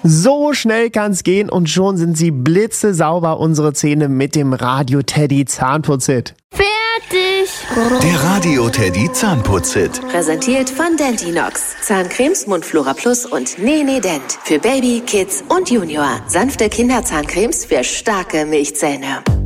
So schnell kann's gehen und schon sind sie blitzesauber, unsere Zähne mit dem Radio Teddy Zahnputzhit. Fertig! Der Radio Teddy Zahnputzhit. Präsentiert von Dentinox. Zahncremes, Mundflora Plus und Nene Dent. Für Baby, Kids und Junior. Sanfte Kinderzahncremes für starke Milchzähne.